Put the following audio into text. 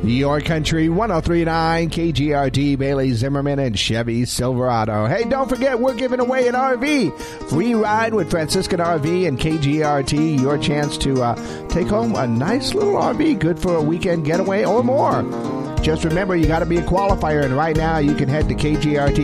Your Country 103.9 KGRT, Bailey Zimmerman and Chevy Silverado. Hey, don't forget, we're giving away an RV. Free ride with Franciscan RV and KGRT. Your chance to take home a nice little RV, good for a weekend getaway or more. Just remember, you got to be a qualifier, and right now you can head to KGRT